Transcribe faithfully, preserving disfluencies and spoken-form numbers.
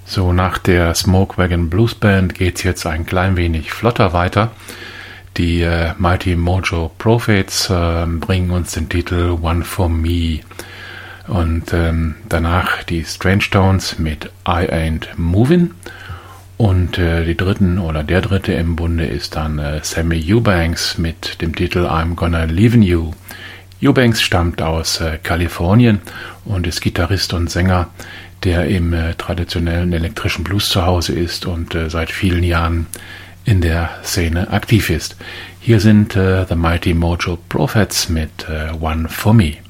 So, nach der Smoke Wagon Blues Band geht's jetzt ein klein wenig flotter weiter. Die äh, Mighty Mojo Prophets äh, bringen uns den Titel One for Me. Und ähm, danach die Strange Tones mit I Ain't Movin'. Und äh, die dritten oder der dritte im Bunde ist dann äh, Sammy Eubanks mit dem Titel I'm Gonna Leavin' You. Eubanks stammt aus äh, Kalifornien und ist Gitarrist und Sänger, der im äh, traditionellen elektrischen Blues zu Hause ist und äh, seit vielen Jahren in der Szene aktiv ist. Hier sind äh, The Mighty Mojo Prophets mit äh, One for Me.